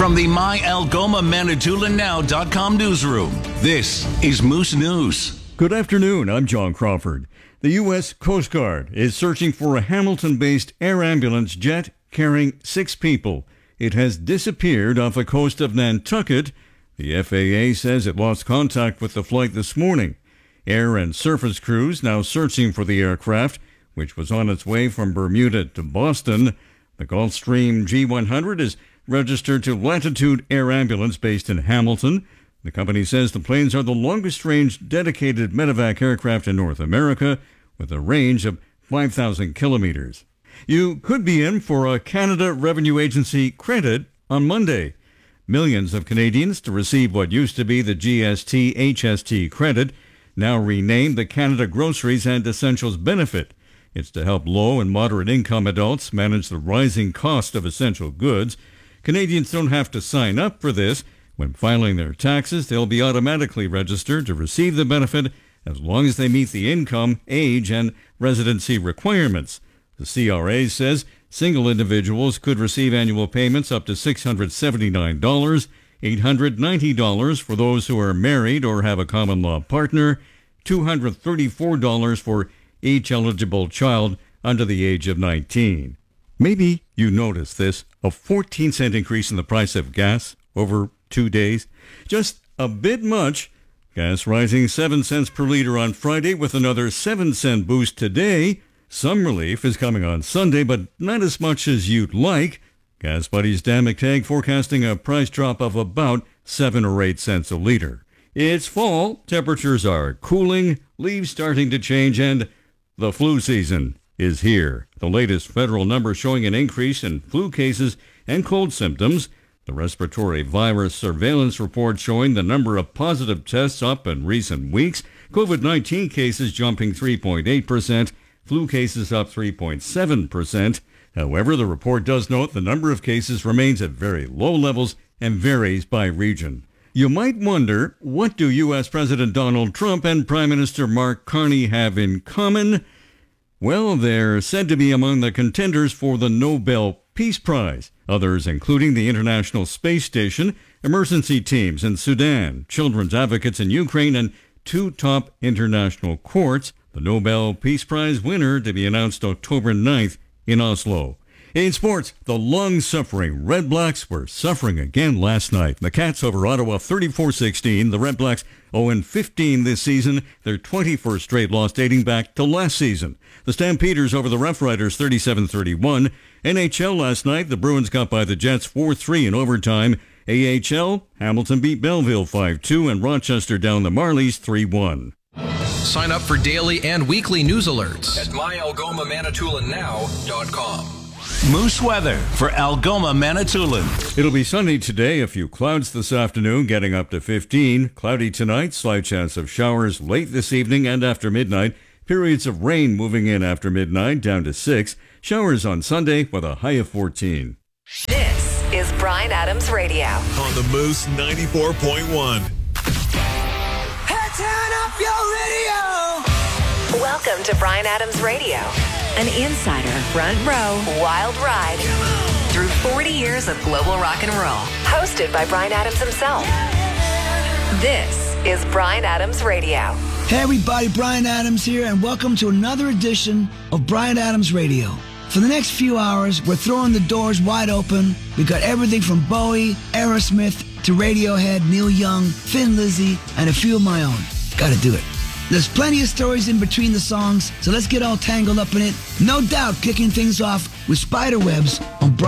From the MyAlgomaManitoulin.Now.com newsroom, this is Moose News. Good afternoon, I'm John Crawford. The U.S. Coast Guard is searching for a Hamilton-based air ambulance jet carrying 6 people. It has disappeared off the coast of Nantucket. The FAA says it lost contact with the flight this morning. Air and surface crews now searching for the aircraft, which was on its way from Bermuda to Boston. The Gulfstream G100 is registered to Latitude Air Ambulance based in Hamilton. The company says the planes are the longest-range dedicated medevac aircraft in North America, with a range of 5,000 kilometers. You could be in for a Canada Revenue Agency credit on Monday. Millions of Canadians to receive what used to be the GST-HST credit, now renamed the Canada Groceries and Essentials Benefit. It's to help low and moderate income adults manage the rising cost of essential goods. Canadians don't have to sign up for this. When filing their taxes, they'll be automatically registered to receive the benefit as long as they meet the income, age, and residency requirements. The CRA says single individuals could receive annual payments up to $679, $890 for those who are married or have a common law partner, $234 for each eligible child under the age of 19. Maybe you noticed this, a 14-cent increase in the price of gas over 2 days. Just a bit much. Gas rising 7 cents per liter on Friday with another 7-cent boost today. Some relief is coming on Sunday, but not as much as you'd like. Gas Buddies Dan McTagg forecasting a price drop of about 7 or 8 cents a liter. It's fall, temperatures are cooling, leaves starting to change, and the flu season is here. The latest federal numbers showing an increase in flu cases and cold symptoms. The respiratory virus surveillance report showing the number of positive tests up in recent weeks. COVID-19 cases jumping 3.8%, flu cases up 3.7%. However, the report does note the number of cases remains at very low levels and varies by region. You might wonder, what do U.S. President Donald Trump and Prime Minister Mark Carney have in common? Well, they're said to be among the contenders for the Nobel Peace Prize. Others including the International Space Station, emergency teams in Sudan, children's advocates in Ukraine, and 2 top international courts. The Nobel Peace Prize winner to be announced October 9th in Oslo. In sports, the long-suffering Red Blacks were suffering again last night. The Cats over Ottawa 34-16. The Red Blacks 0-15 this season, their 21st straight loss dating back to last season. The Stampeders over the Rough Riders 37-31. NHL last night, the Bruins got by the Jets 4-3 in overtime. AHL, Hamilton beat Belleville 5-2 and Rochester down the Marlies 3-1. Sign up for daily and weekly news alerts at MyAlgomaManitoulin.Now.com. Moose weather for Algoma Manitoulin. It'll be sunny today, a few clouds this afternoon, getting up to 15. Cloudy tonight, slight chance of showers late this evening and after midnight. Periods of rain moving in after midnight, down to 6. Showers on Sunday with a high of 14. This is Bryan Adams Radio. On the Moose 94.1. Hey, turn up your radio. Welcome to Bryan Adams Radio. An insider, front row, wild ride through 40 years of global rock and roll. Hosted by Bryan Adams himself. This is Bryan Adams Radio. Hey everybody, Bryan Adams here, and welcome to another edition of Bryan Adams Radio. For the next few hours, we're throwing the doors wide open. We've got everything from Bowie, Aerosmith, to Radiohead, Neil Young, Thin Lizzy, and a few of my own. Gotta do it. There's plenty of stories in between the songs, so let's get all tangled up in it. No doubt kicking things off with Spiderwebs